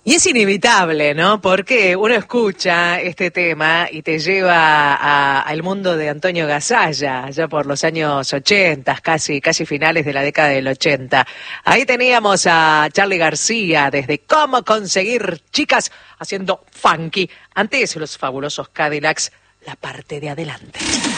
Y es inevitable, ¿no? Porque uno escucha este tema y te lleva al mundo de Antonio Gasalla, ya por los años 80, casi finales de la década del 80. Ahí teníamos a Charly García desde Cómo conseguir chicas haciendo funky. Antes los fabulosos Cadillacs, la parte de adelante.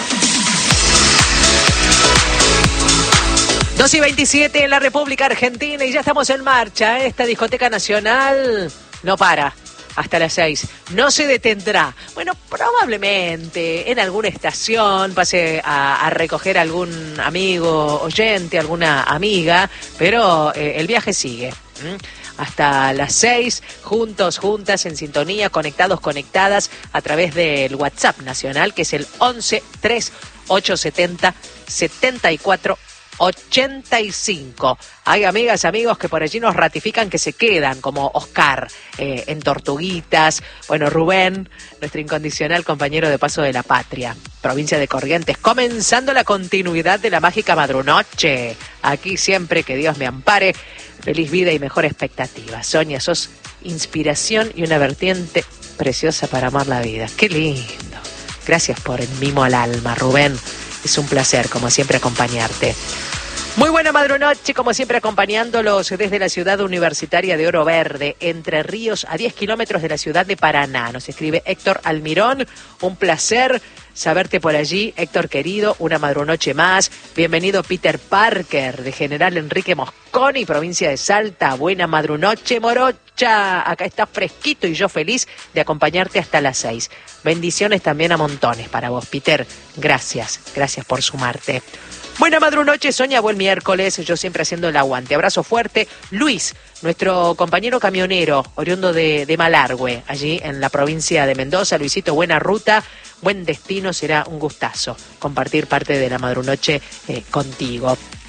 2:27 en la República Argentina y ya estamos en marcha. Esta discoteca nacional no para hasta las 6. No se detendrá. Bueno, probablemente en alguna estación pase a recoger algún amigo oyente, alguna amiga, pero el viaje sigue. Hasta las 6, juntos, juntas, en sintonía, conectados, conectadas, a través del WhatsApp nacional, que es el 11 3870 74 85. Hay amigas, amigos que por allí nos ratifican que se quedan, como Oscar, en Tortuguitas. Bueno, Rubén, nuestro incondicional compañero de Paso de la Patria, provincia de Corrientes, comenzando la continuidad de la mágica madrunoche. Aquí siempre que Dios me ampare, feliz vida y mejor expectativa. Sonia, sos inspiración y una vertiente preciosa para amar la vida. Qué lindo. Gracias por el mimo al alma, Rubén. Es un placer, como siempre, acompañarte. Muy buena madrunoche, como siempre, acompañándolos desde la ciudad universitaria de Oro Verde, Entre Ríos, a 10 kilómetros de la ciudad de Paraná. Nos escribe Héctor Almirón. Un placer saberte por allí, Héctor querido. Una madrunoche más. Bienvenido Peter Parker, de General Enrique Mosconi, provincia de Salta. Buena madrunoche, morocha. Acá está fresquito y yo feliz de acompañarte hasta las 6. Bendiciones también a montones para vos, Peter. Gracias por sumarte. Buena madrunoche, Sonia, buen miércoles, yo siempre haciendo el aguante. Abrazo fuerte. Luis, nuestro compañero camionero, oriundo de Malargüe, allí en la provincia de Mendoza. Luisito, buena ruta, buen destino, será un gustazo compartir parte de la madrunoche contigo.